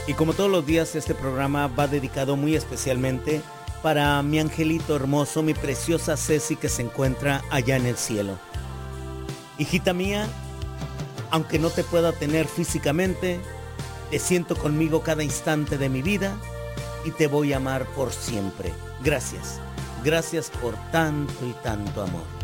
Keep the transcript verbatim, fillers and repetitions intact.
Y como todos los días, este programa va dedicado muy especialmente para mi angelito hermoso, mi preciosa Ceci, que se encuentra allá en el cielo. Hijita mía, aunque no te pueda tener físicamente, te siento conmigo cada instante de mi vida y te voy a amar por siempre. Gracias, gracias por tanto y tanto amor.